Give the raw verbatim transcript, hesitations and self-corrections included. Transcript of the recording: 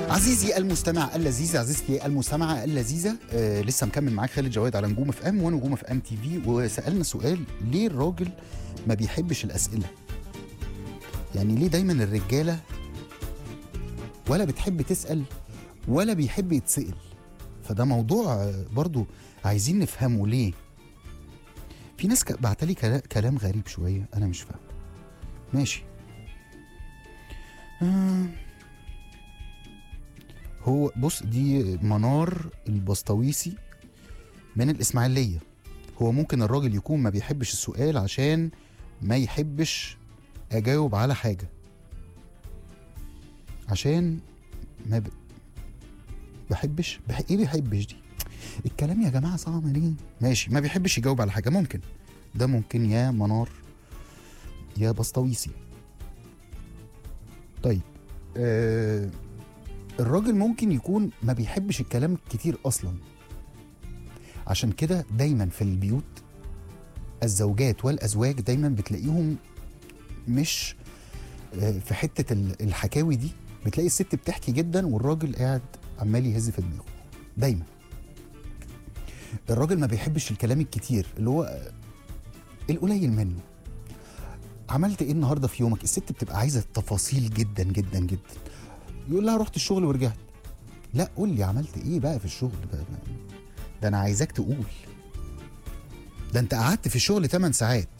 عزيزي المستمع اللذيذ، عزيزتي المستمعة اللذيذة، آه لسه مكمل معاك خالد جواد على نجوم اف ام ونجوم اف ام تي في. وسألنا سؤال: ليه الراجل ما بيحبش الأسئلة؟ يعني ليه دايما الرجالة ولا بتحب تسأل ولا بيحب يتسأل؟ فده موضوع آه برضو عايزين نفهمه ليه. في ناس بعتلي كلام غريب شوية أنا مش فاهم. ماشي. آه هو بص، دي منار البسطويسي من الإسماعيلية. هو ممكن الراجل يكون ما بيحبش السؤال عشان ما يحبش أجاوب على حاجة، عشان ما ب... بحبش بح... ايه بيحبش دي؟ الكلام يا جماعة صعب ليه؟ ماشي، ما بيحبش يجاوب على حاجة، ممكن ده ممكن يا منار يا بسطويسي. طيب آه الراجل ممكن يكون ما بيحبش الكلام كتير أصلا، عشان كده دايما في البيوت الزوجات والأزواج دايما بتلاقيهم مش في حتة الحكاوي دي. بتلاقي الست بتحكي جدا والراجل قاعد عمال يهز في دماغه. دايما الراجل ما بيحبش الكلام الكتير اللي هو القليل منه. عملت ايه النهارده في يومك؟ الست بتبقى عايزة تفاصيل جدا جدا جدا. يقول لها رحت الشغل ورجعت. لا، قول لي عملت ايه بقى في الشغل بقى. ده انا عايزاك تقول. ده انت قعدت في الشغل ثماني ساعات.